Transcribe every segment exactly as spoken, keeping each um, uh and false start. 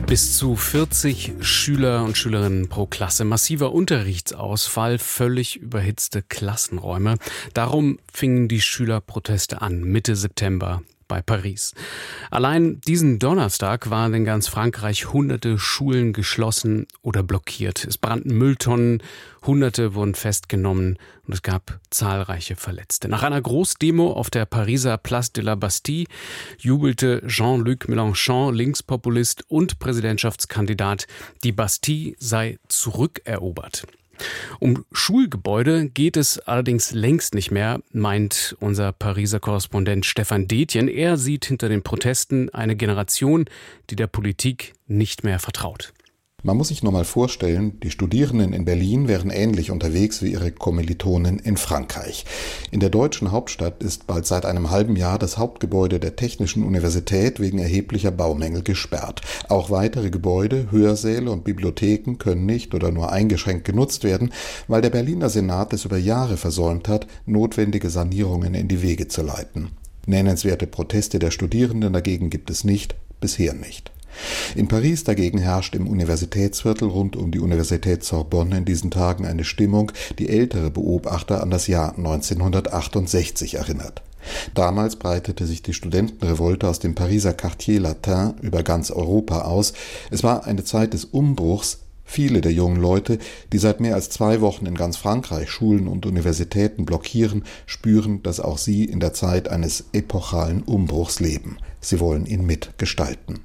Bis zu vierzig Schüler und Schülerinnen pro Klasse, massiver Unterrichtsausfall, völlig überhitzte Klassenräume. Darum fingen die Schülerproteste an, Mitte September bei Paris. Allein diesen Donnerstag waren in ganz Frankreich hunderte Schulen geschlossen oder blockiert. Es brannten Mülltonnen, Hunderte wurden festgenommen und es gab zahlreiche Verletzte. Nach einer Großdemo auf der Pariser Place de la Bastille jubelte Jean-Luc Mélenchon, Linkspopulist und Präsidentschaftskandidat, die Bastille sei zurückerobert. Um Schulgebäude geht es allerdings längst nicht mehr, meint unser Pariser Korrespondent Stefan Detjen. Er sieht hinter den Protesten eine Generation, die der Politik nicht mehr vertraut. Man muss sich nur mal vorstellen, die Studierenden in Berlin wären ähnlich unterwegs wie ihre Kommilitonen in Frankreich. In der deutschen Hauptstadt ist bald seit einem halben Jahr das Hauptgebäude der Technischen Universität wegen erheblicher Baumängel gesperrt. Auch weitere Gebäude, Hörsäle und Bibliotheken können nicht oder nur eingeschränkt genutzt werden, weil der Berliner Senat es über Jahre versäumt hat, notwendige Sanierungen in die Wege zu leiten. Nennenswerte Proteste der Studierenden dagegen gibt es nicht, bisher nicht. In Paris dagegen herrscht im Universitätsviertel rund um die Universität Sorbonne in diesen Tagen eine Stimmung, die ältere Beobachter an das Jahr neunzehnhundertachtundsechzig erinnert. Damals breitete sich die Studentenrevolte aus dem Pariser Quartier Latin über ganz Europa aus. Es war eine Zeit des Umbruchs. Viele der jungen Leute, die seit mehr als zwei Wochen in ganz Frankreich Schulen und Universitäten blockieren, spüren, dass auch sie in der Zeit eines epochalen Umbruchs leben. Sie wollen ihn mitgestalten.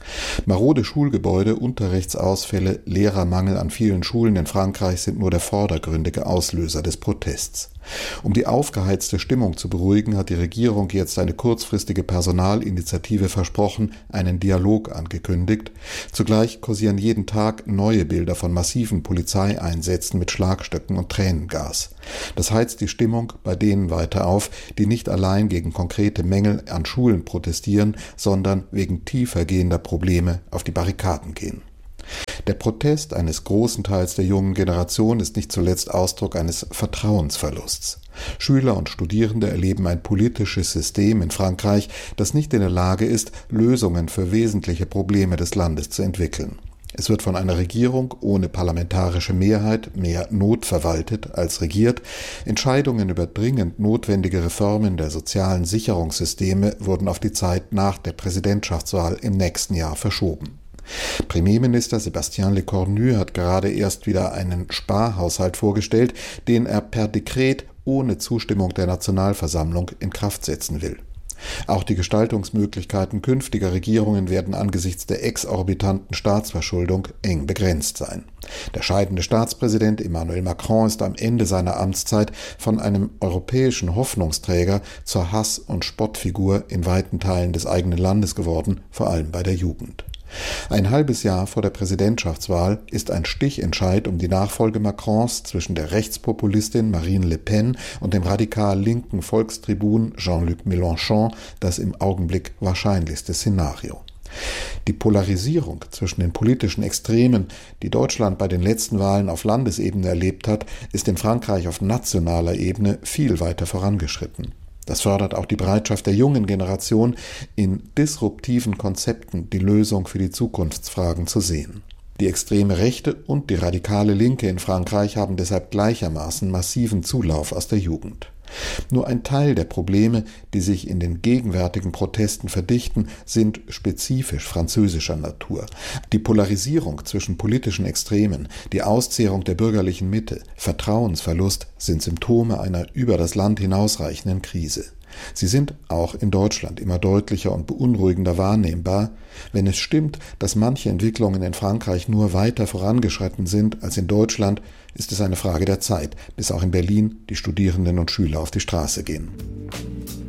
Marode Schulgebäude, Unterrichtsausfälle, Lehrermangel an vielen Schulen in Frankreich sind nur der vordergründige Auslöser des Protests. Um die aufgeheizte Stimmung zu beruhigen, hat die Regierung jetzt eine kurzfristige Personalinitiative versprochen, einen Dialog angekündigt. Zugleich kursieren jeden Tag neue Bilder von massiven Polizeieinsätzen mit Schlagstöcken und Tränengas. Das heizt die Stimmung bei denen weiter auf, die nicht allein gegen konkrete Mängel an Schulen protestieren, sondern wegen tiefergehender Probleme auf die Barrikaden gehen. Der Protest eines großen Teils der jungen Generation ist nicht zuletzt Ausdruck eines Vertrauensverlusts. Schüler und Studierende erleben ein politisches System in Frankreich, das nicht in der Lage ist, Lösungen für wesentliche Probleme des Landes zu entwickeln. Es wird von einer Regierung ohne parlamentarische Mehrheit mehr notverwaltet als regiert. Entscheidungen über dringend notwendige Reformen der sozialen Sicherungssysteme wurden auf die Zeit nach der Präsidentschaftswahl im nächsten Jahr verschoben. Premierminister Sébastien Lecornu hat gerade erst wieder einen Sparhaushalt vorgestellt, den er per Dekret ohne Zustimmung der Nationalversammlung in Kraft setzen will. Auch die Gestaltungsmöglichkeiten künftiger Regierungen werden angesichts der exorbitanten Staatsverschuldung eng begrenzt sein. Der scheidende Staatspräsident Emmanuel Macron ist am Ende seiner Amtszeit von einem europäischen Hoffnungsträger zur Hass- und Spottfigur in weiten Teilen des eigenen Landes geworden, vor allem bei der Jugend. Ein halbes Jahr vor der Präsidentschaftswahl ist ein Stichentscheid um die Nachfolge Macrons zwischen der Rechtspopulistin Marine Le Pen und dem radikal linken Volkstribun Jean-Luc Mélenchon das im Augenblick wahrscheinlichste Szenario. Die Polarisierung zwischen den politischen Extremen, die Deutschland bei den letzten Wahlen auf Landesebene erlebt hat, ist in Frankreich auf nationaler Ebene viel weiter vorangeschritten. Das fördert auch die Bereitschaft der jungen Generation, in disruptiven Konzepten die Lösung für die Zukunftsfragen zu sehen. Die extreme Rechte und die radikale Linke in Frankreich haben deshalb gleichermaßen massiven Zulauf aus der Jugend. Nur ein Teil der Probleme, die sich in den gegenwärtigen Protesten verdichten, sind spezifisch französischer Natur. Die Polarisierung zwischen politischen Extremen, die Auszehrung der bürgerlichen Mitte, Vertrauensverlust sind Symptome einer über das Land hinausreichenden Krise. Sie sind auch in Deutschland immer deutlicher und beunruhigender wahrnehmbar. Wenn es stimmt, dass manche Entwicklungen in Frankreich nur weiter vorangeschritten sind als in Deutschland, ist es eine Frage der Zeit, bis auch in Berlin die Studierenden und Schüler auf die Straße gehen.